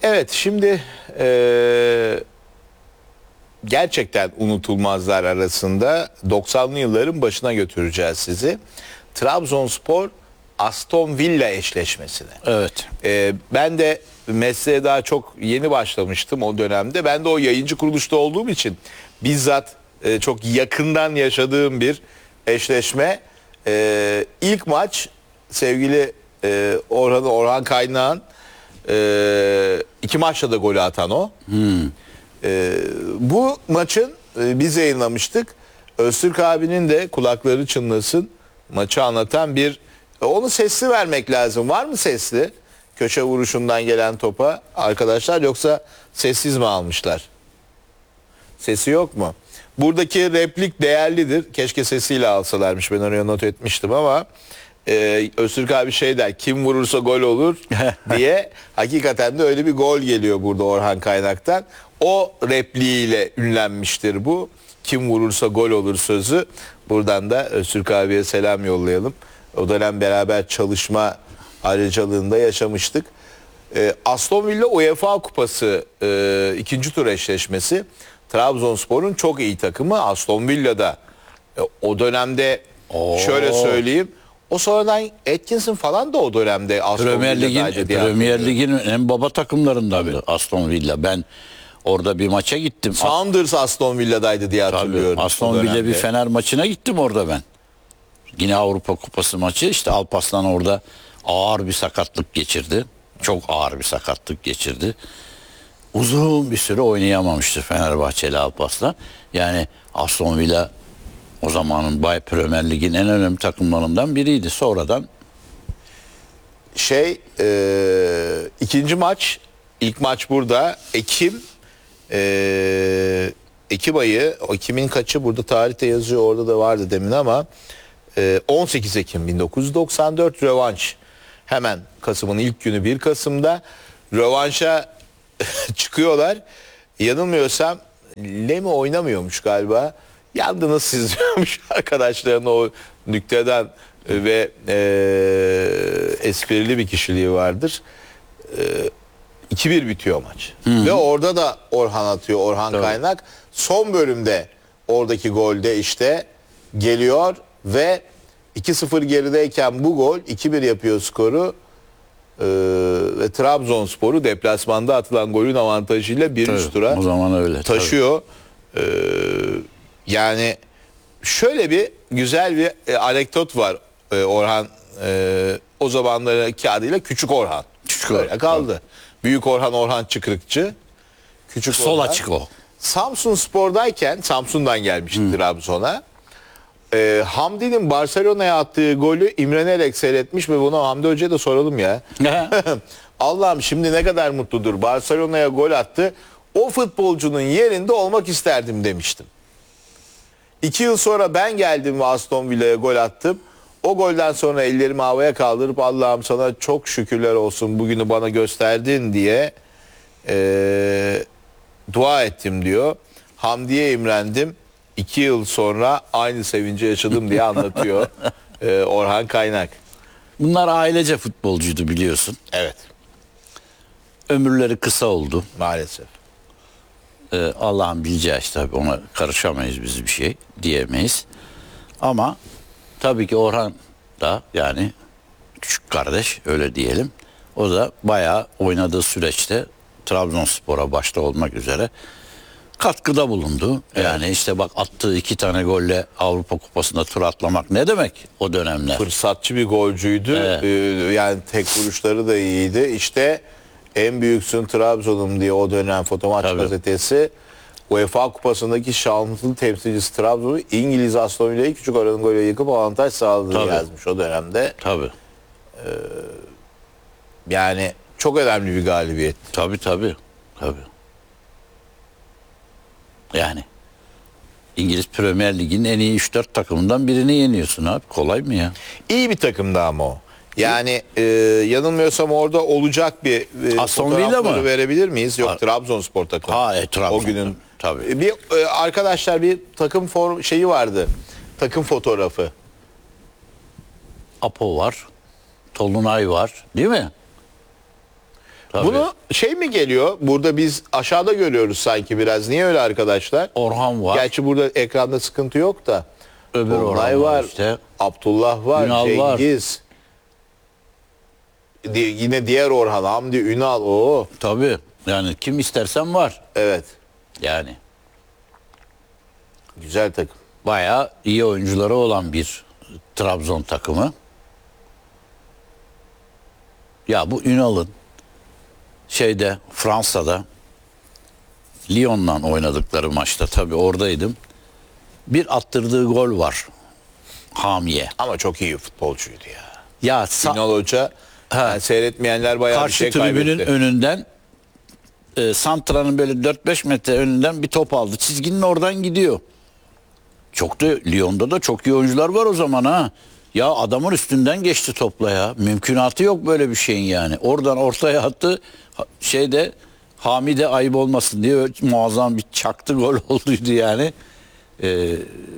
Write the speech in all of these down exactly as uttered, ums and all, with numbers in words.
Evet, şimdi e, gerçekten unutulmazlar arasında doksanlı yılların başına götüreceğiz sizi. Trabzonspor Aston Villa eşleşmesine. Evet. E, ben de mesleğe daha çok yeni başlamıştım o dönemde. Ben de o yayıncı kuruluşta olduğum için bizzat e, çok yakından yaşadığım bir eşleşme. E, ilk maç sevgili e, Orhan Orhan Kaynağ'ın e, iki maçta da golü atan o. Hmm. E, bu maçın e, biz yayınlamıştık. Öztürk abinin de kulakları çınlasın maçı anlatan bir e, onu sesli vermek lazım. Var mı sesli? Köşe vuruşundan gelen topa arkadaşlar, yoksa sessiz mi almışlar? Sesi yok mu? Buradaki replik değerlidir. Keşke sesiyle alsalarmış. Ben oraya not etmiştim ama e, Öztürk abi şey der, kim vurursa gol olur diye. Hakikaten de öyle bir gol geliyor burada Orhan Kaynak'tan. O repliğiyle ünlenmiştir bu. Kim vurursa gol olur sözü. Buradan da Öztürk abiye selam yollayalım. O dönem beraber çalışma ayrıcalığında yaşamıştık. E, Aston Villa UEFA Kupası e, ikinci tur eşleşmesi. Trabzonspor'un çok iyi takımı Aston Villa'da. E, o dönemde Oo. şöyle söyleyeyim. O sonradan Atkinson falan da o dönemde Aston Premier Lig'in Premier Lig'in en baba takımlarından biri Aston Villa. Ben orada bir maça gittim. Saunders Aston Villa'daydı diye hatırlıyorum. Tabii, Aston Villa bir Fener maçına gittim orada ben. Yine Avrupa Kupası maçı. İşte Alparslan orada ağır bir sakatlık geçirdi. Çok ağır bir sakatlık geçirdi. Uzun bir süre oynayamamıştı Fenerbahçeli Alparslan. Yani Aston Villa o zamanın Bay Premier Lig'in en önemli takımlarından biriydi. Sonradan şey e, ikinci maç, ilk maç burada Ekim e, Ekim ayı, Ekim'in kaçı burada tarihte yazıyor, orada da vardı demin ama e, on sekiz Ekim bin dokuz yüz doksan dört rövanş. Hemen Kasım'ın ilk günü bir Kasım'da rövanşa çıkıyorlar. Yanılmıyorsam Lemi oynamıyormuş galiba. Yandınız siz diyormuş arkadaşlarına o nükteden ve e, esprili bir kişiliği vardır. E, iki bir bitiyor maç. Hı-hı. Ve orada da Orhan atıyor, Orhan Tabii. Kaynak. Son bölümde oradaki golde işte geliyor ve iki sıfır gerideyken bu gol iki bir yapıyor skoru. Ee, ve Trabzonspor'u deplasmanda atılan golün avantajıyla bir üst tura o zaman öyle taşıyor. Ee, yani şöyle bir güzel bir e, anekdot var e, Orhan e, o zamanlarki adıyla Küçük Orhan. Küçük Orhan kaldı. Tabii. Büyük Orhan Orhan Çıkrıkçı. Küçük Sol Orhan. açık o. Samsun Spor'dayken Samsun'dan gelmişti hmm. Trabzon'a. Ee, Hamdi'nin Barcelona'ya attığı golü imrenerek seyretmiş ve bunu Hamdi Hoca'ya da soralım ya. Allah'ım şimdi ne kadar mutludur. Barcelona'ya gol attı. O futbolcunun yerinde olmak isterdim demiştim. İki yıl sonra ben geldim ve Aston Villa'ya gol attım. O golden sonra ellerimi havaya kaldırıp Allah'ım sana çok şükürler olsun bugünü bana gösterdin diye ee, dua ettim diyor. Hamdi'ye imrendim. İki yıl sonra aynı sevinci yaşadım diye anlatıyor ee, Orhan Kaynak. Bunlar ailece futbolcuydu biliyorsun. Evet. Ömürleri kısa oldu. Maalesef. Ee, Allah'ın bileceği iş tabii, ona karışamayız biz, bir şey diyemeyiz. Ama tabii ki Orhan da, yani küçük kardeş öyle diyelim. O da bayağı oynadığı süreçte Trabzonspor'a başta olmak üzere katkıda bulundu. Evet. Yani işte bak, attığı iki tane golle Avrupa Kupası'nda tur atlamak ne demek o dönemler. Fırsatçı bir golcüydü. Evet. Ee, yani tek vuruşları da iyiydi. İşte en büyüksün Trabzon'um diye o dönem Fotomaç Tabii. gazetesi UEFA Kupası'ndaki şanslı temsilcisi Trabzon'u İngiliz Aston Villa'yı küçük oranın golü yıkıp avantaj sağladığını Tabii. yazmış o dönemde. Tabii. Ee, yani çok önemli bir galibiyet. Tabii tabii. Tabii. Yani İngiliz Premier Ligi'nin en iyi üç dört takımından birini yeniyorsun abi. Kolay mı ya? İyi bir takımdı ama o. Yani e, yanılmıyorsam orada olacak bir e, Aston Villa mı verebilir miyiz? Yok, Trabzonspor takımı. Ha, e, Trabzon. O günün tabii. Bir e, arkadaşlar bir takım form şeyi vardı. Takım fotoğrafı. Apo var. Tolunay var, değil mi? Tabii. Bunu şey mi geliyor? Burada biz aşağıda görüyoruz sanki biraz. Niye öyle arkadaşlar? Orhan var. Gerçi burada ekranda sıkıntı yok da. Öbür Olay Orhan var var. işte. Abdullah var. Ünal var. Cengiz. Di- yine diğer Orhan. Hamdi Ünal. Oo. Tabii. Yani kim istersen var. Evet. Yani Güzel takım. bayağı iyi oyuncuları olan bir Trabzon takımı. Ya bu Ünal'ın şeyde Fransa'da Lyon'la oynadıkları maçta tabii oradaydım. Bir attırdığı gol var. Hamiye. Ama çok iyi futbolcuydu ya. Ya sa- Ünal Hoca yani seyretmeyenler bayağı bir karşı şey tribünün kaybetti. önünden e, Santra'nın böyle dört beş metre önünden bir top aldı. Çizginin oradan gidiyor. Çok da Lyon'da da çok iyi oyuncular var o zaman ha. Ya adamın üstünden geçti topla ya. Mümkünatı yok böyle bir şeyin yani. Oradan ortaya attı. Ha- Şeyde Hamide ayıp olmasın diye öyle muazzam bir çaktı gol olduydu yani. Ee,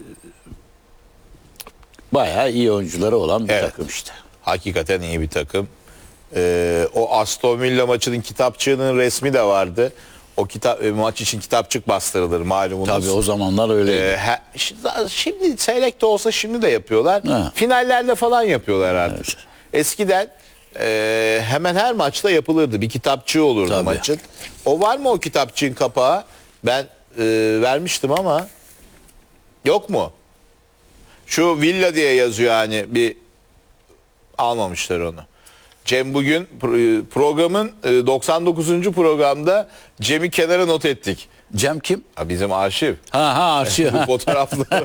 bayağı iyi oyuncuları olan bir Evet. takım işte. Hakikaten iyi bir takım. Ee, o Aston Villa maçının kitapçığının resmi de vardı. O kitap e, maç için kitapçık bastırılır malumunuz. Tabii o zamanlar öyleydi. Ee, he- şi- şimdi seyrek de olsa şimdi de yapıyorlar. Ha. Finallerde falan yapıyorlar artık. Evet. Eskiden e, hemen her maçta yapılırdı. Bir kitapçığı olurdu Tabii. maçın. O var mı o kitapçığın kapağı? Ben e, vermiştim ama yok mu? Şu Villa diye yazıyor hani bir almamışlar onu. Cem bugün pro- programın e, doksan dokuzuncu programda Cem'i kenara not ettik. Cem kim? Ha, bizim arşiv. Ha ha arşiv. Bu fotoğrafları.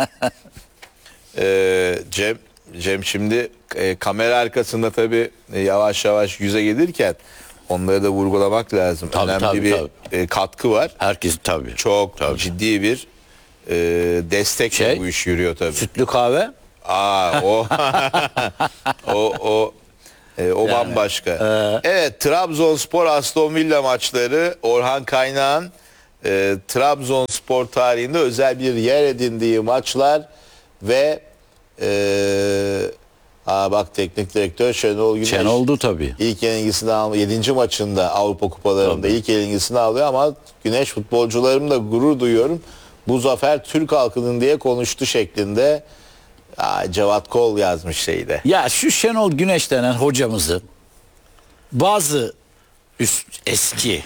Ee, Cem Cem şimdi e, kamera arkasında tabii e, yavaş yavaş yüze gelirken onları da vurgulamak lazım. Tabii, Önemli tabii, bir tabii. e, katkı var. Herkes tabii. Çok Tabii. ciddi bir e, destekle Şey, bu iş yürüyor tabii. Sütlü kahve. Aa o o o e, o bambaşka. Evet, Trabzonspor Aston Villa maçları Orhan Kaynağ'ın e, Trabzonspor tarihinde özel bir yer edindiği maçlar ve e, aa bak teknik direktör Şenol Güneş Şenol'du tabii. ilk yenilgisini aldı. yedinci maçında Avrupa Kupalarında Tabii. ilk yenilgisini alıyor ama Güneş futbolcularımla gurur duyuyorum. Bu zafer Türk halkının diye konuştu şeklinde. Aa, Cevat Kol yazmış şeyde. Ya şu Şenol Güneş denen hocamızı bazı üst eski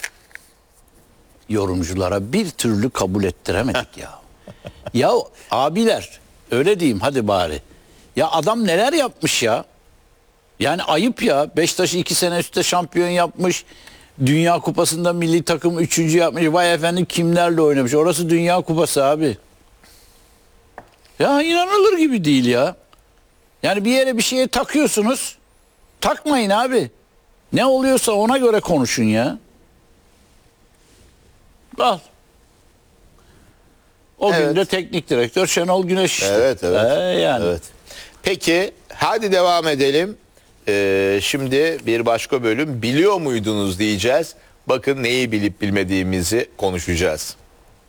yorumculara bir türlü kabul ettiremedik ya. Ya abiler öyle diyeyim hadi bari. Ya adam neler yapmış ya. Yani ayıp ya. Beşiktaş'ı iki sene üstte şampiyon yapmış. Dünya Kupası'nda milli takım üçüncü yapmış. Vay efendim kimlerle oynamış. Orası Dünya Kupası abi. Ya inanılır gibi değil ya. Yani bir yere bir şeye takıyorsunuz. Takmayın abi. Ne oluyorsa ona göre konuşun ya. Al. O Evet. gün de teknik direktör Şenol Güneş işte. Evet evet. Ee, yani. Evet. Peki hadi devam edelim. Ee, şimdi bir başka bölüm biliyor muydunuz diyeceğiz. Bakın neyi bilip bilmediğimizi konuşacağız.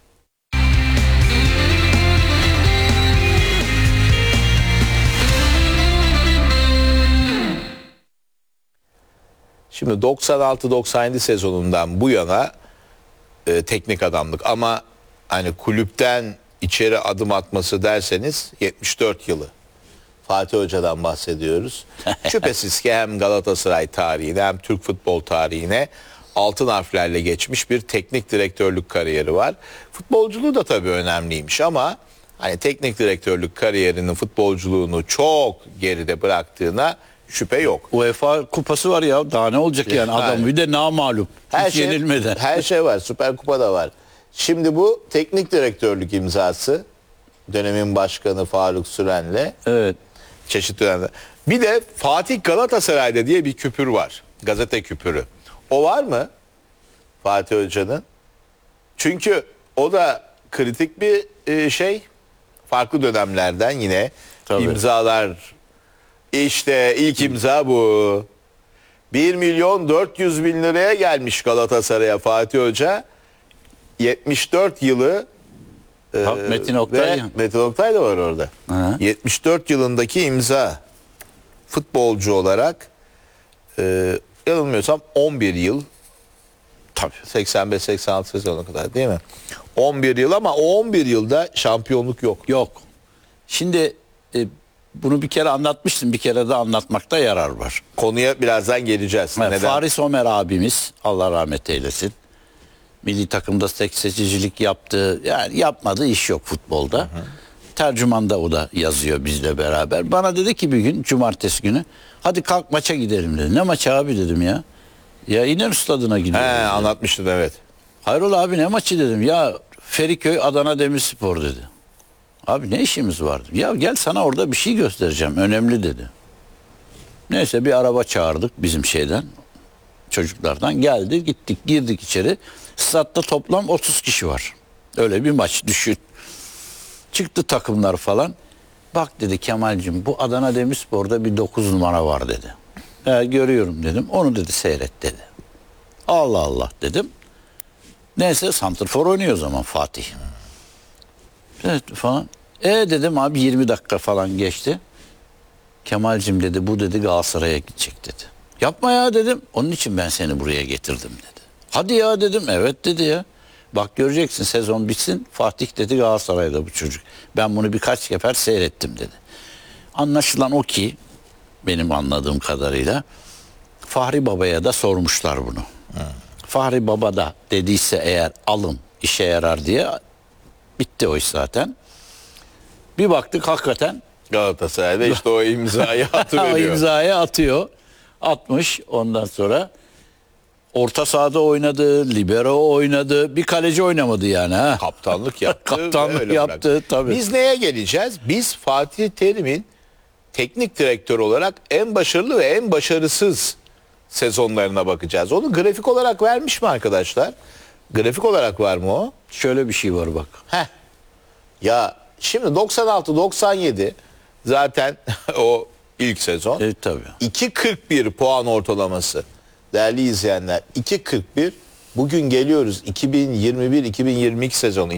Şimdi doksan altı doksan yedi sezonundan bu yana e, teknik adamlık ama hani kulüpten içeri adım atması derseniz yetmiş dört yılı. Fatih Hoca'dan bahsediyoruz. Şüphesiz ki hem Galatasaray tarihine hem Türk futbol tarihine altın harflerle geçmiş bir teknik direktörlük kariyeri var. Futbolculuğu da tabii önemliymiş ama hani teknik direktörlük kariyerinin futbolculuğunu çok geride bıraktığına şüphe yok. UEFA kupası var ya. Daha ne olacak yani adam Yani. bir de namağlup. Her Hiç şey, yenilmeden. her şey var. Süper Kupa da var. Şimdi bu teknik direktörlük imzası dönemin başkanı Faruk Süren'le Evet. çeşitli dönemler. Bir de Fatih Galatasaray'da diye bir küpür var. Gazete küpürü. O var mı Fatih Hoca'nın? Çünkü o da kritik bir e, şey. Farklı dönemlerden yine Tabii. imzalar. İşte ilk imza bu. bir milyon dört yüz bin liraya gelmiş Galatasaray'a Fatih Hoca. yetmiş dört yılı e, Ha, Metin Oktay. ve Metin Oktay da var orada. Hı. yetmiş dört yılındaki imza futbolcu olarak e, yanılmıyorsam on bir yıl. Tabii. seksen beş seksen altı sezona kadar değil mi? on bir yıl ama o on bir yılda şampiyonluk yok. Yok. Şimdi e, bunu bir kere anlatmıştım. Bir kere de anlatmakta yarar var. Konuya birazdan geleceğiz. Evet, Neden? Faris Ömer abimiz, Allah rahmet eylesin, milli takımda tek seçicilik yaptı. Yani yapmadığı iş yok futbolda. Hı hı. Tercümanda o da yazıyor bizle beraber. Bana dedi ki bir gün, cumartesi günü, hadi kalk maça gidelim dedi. Ne maçı abi dedim ya. Ya İnönü Stadı'na gidiyoruz. He, dedi. anlatmıştın evet. Hayrola abi ne maçı dedim. Ya Feriköy Adana Demirspor dedi. Abi ne işimiz vardı? Ya gel sana orada bir şey göstereceğim. Önemli dedi. Neyse bir araba çağırdık bizim şeyden. Çocuklardan geldi gittik girdik içeri. Statta toplam otuz kişi var. Öyle bir maç düşün. Çıktı takımlar falan. Bak dedi Kemal'cim bu Adana Demirspor'da bir dokuz numara var dedi. E, görüyorum dedim. Onu dedi seyret dedi. Allah Allah dedim. Neyse santrfor oynuyor o zaman Fatih. Evet falan. E dedim abi yirmi dakika falan geçti. Kemal'cim dedi bu dedi Galatasaray'a gidecek dedi. Yapma ya dedim. Onun için ben seni buraya getirdim dedi. Hadi ya dedim. Evet dedi ya. Bak göreceksin sezon bitsin. Fatih dedi Galatasaray'da bu çocuk. Ben bunu birkaç sefer seyrettim dedi. Anlaşılan o ki benim anladığım kadarıyla Fahri Baba'ya da sormuşlar bunu. Hmm. Fahri Baba da dediyse eğer alın işe yarar diye bitti o iş zaten. Bir baktık hakikaten Galatasaray'da işte o imzayı atıveriyor. o imzayı atıyor. Atmış ondan sonra orta sahada oynadı, libero oynadı. Bir kaleci oynamadı yani. Ha? Kaptanlık yaptı. Kaptanlık öyle yaptı bıraktı. tabii. Biz neye geleceğiz? Biz Fatih Terim'in teknik direktör olarak en başarılı ve en başarısız sezonlarına bakacağız. Onu grafik olarak vermiş mi arkadaşlar? Grafik olarak var mı o? Şöyle bir şey var bak. Heh. Ya şimdi doksan altı doksan yedi zaten o ilk sezon. Evet tabii. iki kırk bir puan ortalaması. Değerli izleyenler iki kırk bir. Bugün geliyoruz iki bin yirmi bir iki bin yirmi iki sezonu.